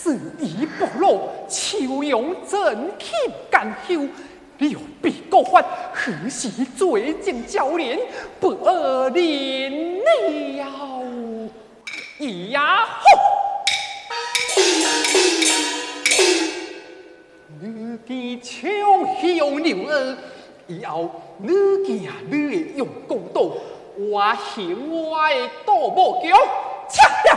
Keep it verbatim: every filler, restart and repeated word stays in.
是以不露，秋阳真气干休。刘备高欢何时最近交连，不临了？咿呀吼！你的秋香牛儿，以后你行你的用公道，我行我的大木桥，切了。